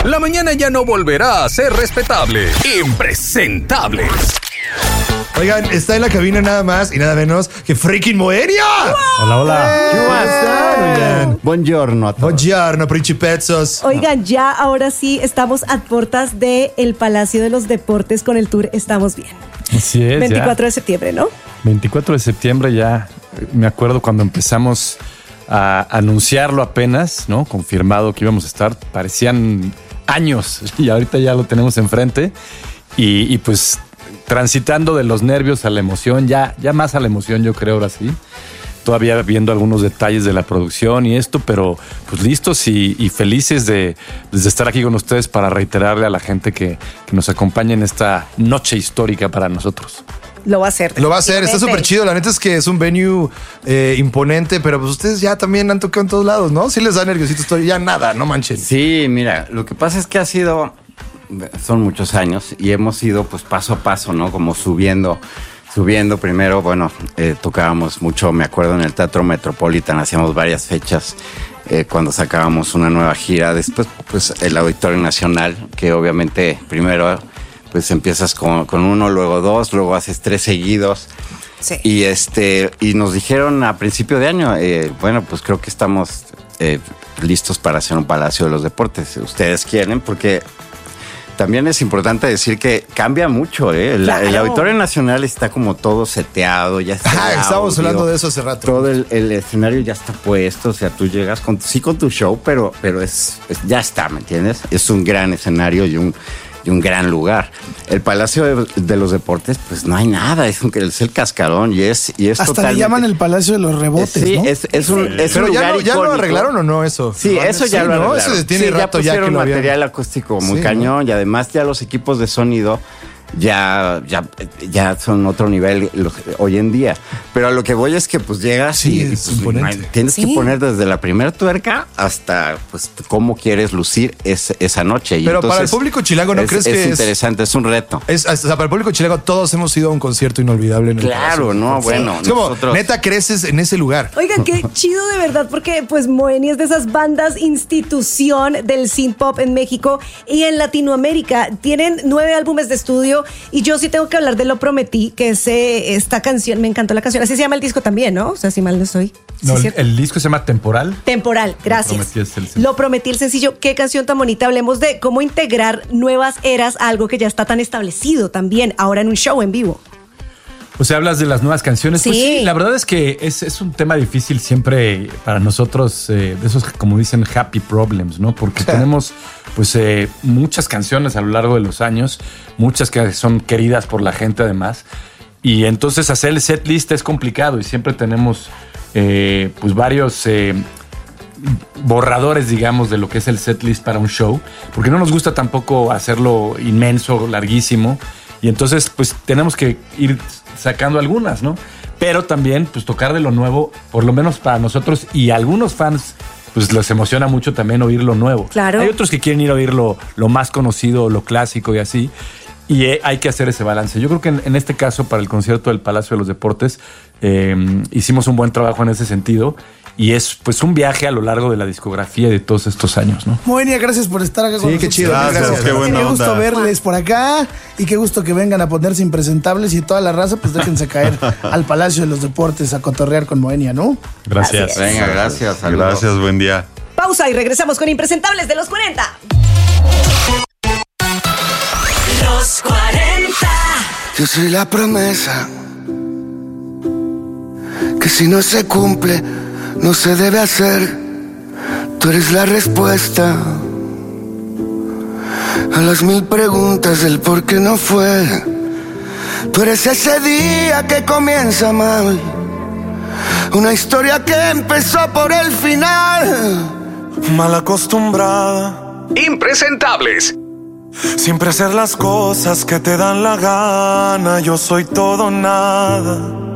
la mañana ya no volverá a ser respetable. Impresentables. Oigan, está en la cabina nada más y nada menos que freaking Moenia. Hola, hola. ¿Cómo están? Oigan. Buongiorno a todos. Buongiorno, principezos. Oigan, ya ahora sí estamos a puertas del Palacio de los Deportes con el tour Estamos Bien. Así es. 24 de septiembre, ¿no? 24 de septiembre ya. Me acuerdo cuando empezamos a anunciarlo apenas, ¿no? Confirmado que íbamos a estar. Parecían años y ahorita ya lo tenemos enfrente. Y pues transitando de los nervios a la emoción, ya más a la emoción, yo creo, ahora sí. Todavía viendo algunos detalles de la producción y esto, pero pues listos y felices de estar aquí con ustedes para reiterarle a la gente que nos acompañe en esta noche histórica para nosotros. Lo va a hacer. Lo va a hacer, está súper chido. La neta es que es un venue imponente, pero pues ustedes ya también han tocado en todos lados, ¿no? Sí les da nerviosito esto, ya nada, no manchen. Sí, mira, lo que pasa es que son muchos años y hemos ido pues paso a paso, ¿no? Como subiendo primero, bueno, tocábamos mucho, me acuerdo, en el Teatro Metropolitan, hacíamos varias fechas cuando sacábamos una nueva gira. Después, pues, el Auditorio Nacional, que obviamente primero, pues, empiezas con uno, luego dos, luego haces 3 seguidos. Sí. Y nos dijeron a principio de año, bueno, pues creo que estamos listos para hacer un Palacio de los Deportes. Ustedes quieren, porque también es importante decir que cambia mucho, ¿eh? Claro. El Auditorio Nacional está como todo seteado, ya está. Estábamos hablando de eso hace rato. Todo el escenario ya está puesto, o sea, tú llegas con tu show, pero ya está, ¿me entiendes? Es un gran escenario y un gran lugar. El Palacio de los Deportes, pues no hay nada, es el cascarón y es hasta totalmente... le llaman el Palacio de los Rebotes, sí, ¿no? es un Pero lugar ¿ya lo icónico. arreglaron o no eso? Sí, eso ya lo arreglaron. Eso tiene sí, rato ya ya que pusieron lo habían... material acústico muy Sí, cañón, y además ya los equipos de sonido ya son otro nivel hoy en día. Pero a lo que voy es que pues llegas Sí, y es pues, imponente. tienes que poner desde la primera tuerca hasta pues cómo quieres lucir esa noche. Y Pero para el entonces, público chilango, ¿no crees que es interesante, es un reto? O sea, para el público chilango todos hemos ido a un concierto inolvidable en el Claro, Palacio. no, bueno. Es como, nosotros- neta, creces en ese lugar. Oigan, qué chido de verdad, porque pues Moenia es de esas bandas institución del synth pop en México y en Latinoamérica. Tienen 9 álbumes de estudio y yo sí tengo que hablar de Lo Prometí, que es esta canción, me encantó la canción. Así se llama el disco también, ¿no? O sea, si mal no estoy. No, ¿Sí, el disco se llama Temporal. Temporal, gracias. Prometí es el sencillo. Lo Prometí, el sencillo. Qué canción tan bonita. Hablemos de cómo integrar nuevas eras a algo que ya está tan establecido también, ahora en un show en vivo. O sea, hablas de las nuevas canciones. Sí. Pues sí, la verdad es que es un tema difícil siempre para nosotros, de esos, como dicen, happy problems, ¿no? Porque tenemos, pues, muchas canciones a lo largo de los años, muchas que son queridas por la gente además. Y entonces hacer el set list es complicado y siempre tenemos, pues, varios borradores, digamos, de lo que es el set list para un show, porque no nos gusta tampoco hacerlo inmenso, larguísimo. Y entonces, pues, tenemos que ir sacando algunas, ¿no? Pero también, pues, tocar de lo nuevo, por lo menos para nosotros y a algunos fans, pues, les emociona mucho también oír lo nuevo. Claro. Hay otros que quieren ir a oír lo más conocido, lo clásico y así. Y hay que hacer ese balance. Yo creo que en este caso, para el concierto del Palacio de los Deportes, hicimos un buen trabajo en ese sentido. Y es, pues, un viaje a lo largo de la discografía de todos estos años, ¿no? Moenia, gracias por estar acá con nosotros. qué chido. Gracias, qué buena Qué gusto onda. verles por acá y qué gusto que vengan a ponerse impresentables y toda la raza, pues déjense caer al Palacio de los Deportes a cotorrear con Moenia, ¿no? Gracias. Así es. Venga, gracias. Saludos. Gracias, buen día. Pausa y regresamos con Impresentables de los 40. Los 40. Yo soy la promesa que si no se cumple, no se debe hacer. Tú eres la respuesta a las 1000 preguntas del por qué no fue. Tú eres ese día que comienza mal, una historia que empezó por el final. Mal acostumbrada, Impresentables. siempre hacer las cosas que te dan la gana. Yo soy todo o nada.